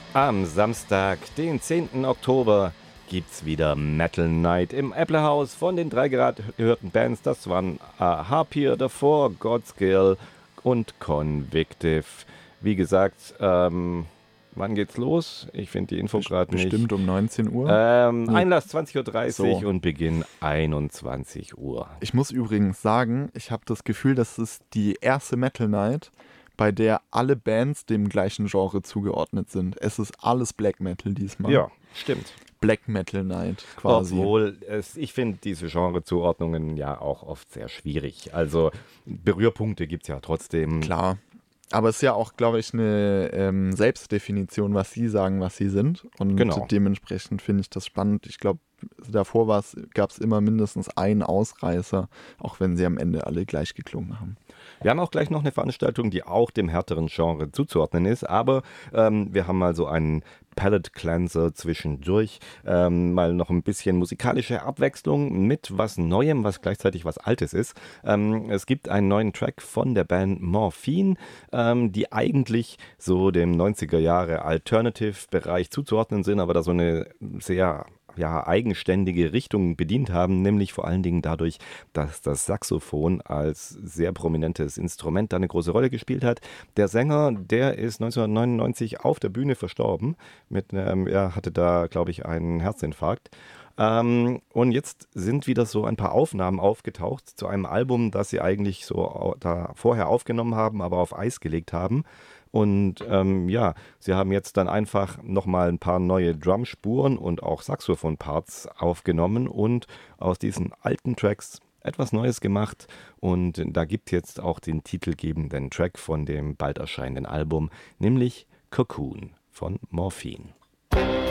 Am Samstag, den 10. Oktober, gibt's wieder Metal Night im Apple House von den 3 gerade gehörten Bands. Das waren Harpier davor, Godskill und Convictive. Wie gesagt, wann geht's los? Ich finde die Info gerade nicht. Bestimmt um 19 Uhr. Einlass 20.30 Uhr So. und Beginn 21 Uhr. Ich muss übrigens sagen, ich habe das Gefühl, das ist die erste Metal Night, bei der alle Bands dem gleichen Genre zugeordnet sind. Es ist alles Black Metal diesmal. Ja, stimmt. Black Metal Night quasi. Obwohl, ich finde diese Genrezuordnungen ja auch oft sehr schwierig. Also Berührpunkte gibt es ja trotzdem. Klar. Aber es ist ja auch, glaube ich, eine Selbstdefinition, was sie sagen, was sie sind. Und Genau. dementsprechend finde ich das spannend. Ich glaube, davor gab es immer mindestens einen Ausreißer, auch wenn sie am Ende alle gleich geklungen haben. Wir haben auch gleich noch eine Veranstaltung, die auch dem härteren Genre zuzuordnen ist, aber wir haben mal so einen Palette Cleanser zwischendurch, mal noch ein bisschen musikalische Abwechslung mit was Neuem, was gleichzeitig was Altes ist. Es gibt einen neuen Track von der Band Morphine, die eigentlich so dem 90er Jahre Alternative-Bereich zuzuordnen sind, aber da so eine sehr eigenständige Richtung bedient haben, nämlich vor allen Dingen dadurch, dass das Saxophon als sehr prominentes Instrument da eine große Rolle gespielt hat. Der Sänger, der ist 1999 auf der Bühne verstorben. Er hatte da, glaube ich, einen Herzinfarkt. Und jetzt sind wieder so ein paar Aufnahmen aufgetaucht zu einem Album, das sie eigentlich so da vorher aufgenommen haben, aber auf Eis gelegt haben. Und sie haben jetzt dann einfach nochmal ein paar neue Drumspuren und auch Saxophon-Parts aufgenommen und aus diesen alten Tracks etwas Neues gemacht. Und da gibt es jetzt auch den titelgebenden Track von dem bald erscheinenden Album, nämlich Cocoon von Morphine.